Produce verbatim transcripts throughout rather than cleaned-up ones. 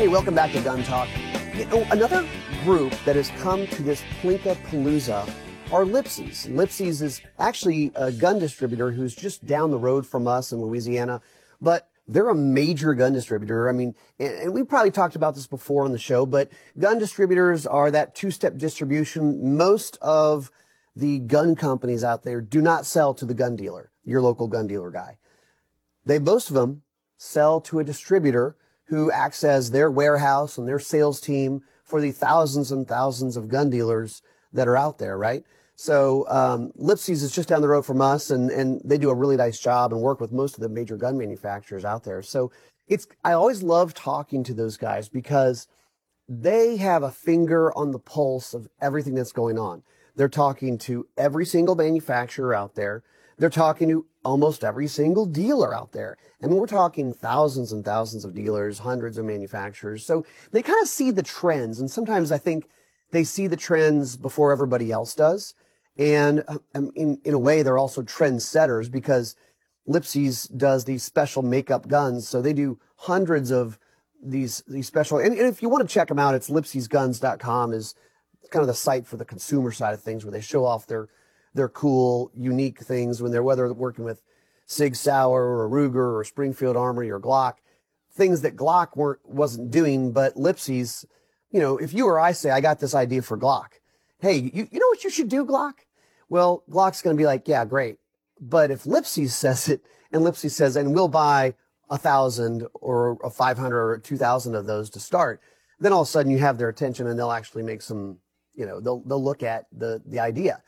Hey, welcome back to Gun Talk. You know, another group that has come to this Plinka Palooza are Lipsey's. Lipsey's is actually a gun distributor who's just down the road from us in Louisiana, but they're a major gun distributor. I mean, and, and we probably talked about this before on the show, but gun distributors are that two-step distribution. Most of the gun companies out there do not sell to the gun dealer, your local gun dealer guy. They, most of them sell to a distributor who acts as their warehouse and their sales team for the thousands and thousands of gun dealers that are out there, right? So um, Lipsey's is just down the road from us, and, and they do a really nice job and work with most of the major gun manufacturers out there. So it's I always love talking to those guys because they have a finger on the pulse of everything that's going on. They're talking to every single manufacturer out there. They're talking to almost every single dealer out there. I mean, we're talking thousands and thousands of dealers, hundreds of manufacturers. So they kind of see the trends. And sometimes I think they see the trends before everybody else does. And um, in, in a way, they're also trend setters because Lipsey's does these special makeup guns. So they do hundreds of these, these special, and, and if you want to check them out, it's lipseys guns dot com is kind of the site for the consumer side of things where they show off their They're cool, unique things when they're, whether they're working with Sig Sauer or Ruger or Springfield Armory or Glock, things that Glock weren't, wasn't doing, but Lipsey's, you know, if you or I say, I got this idea for Glock. Hey, you, you know what you should do, Glock? Well, Glock's going to be like, yeah, great. But if Lipsey's says it and Lipsey says, and we'll buy a thousand or a five hundred or two thousand of those to start, then all of a sudden you have their attention and they'll actually make some, you know, they'll, they'll look at the, the idea.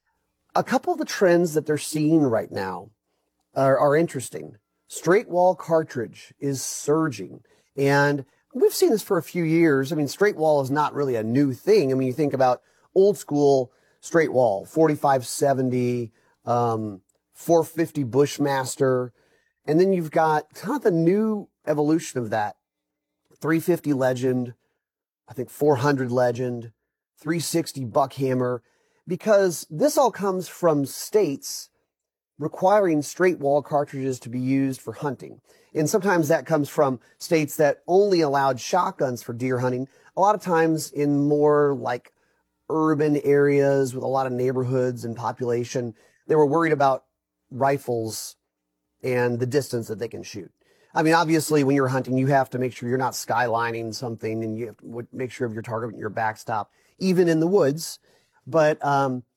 A couple of the trends that they're seeing right now are, are interesting. Straight wall cartridge is surging. And we've seen this for a few years. I mean, straight wall is not really a new thing. I mean, you think about old school straight wall, forty-five seventy, um, four fifty Bushmaster. And then you've got kind of the new evolution of that. three fifty Legend, I think four hundred Legend, three sixty Buckhammer. Because this all comes from states requiring straight wall cartridges to be used for hunting. And sometimes that comes from states that only allowed shotguns for deer hunting. A lot of times in more like urban areas with a lot of neighborhoods and population, they were worried about rifles and the distance that they can shoot. I mean, obviously when you're hunting, you have to make sure you're not skylining something and you have to make sure of your target and your backstop, even in the woods. But um,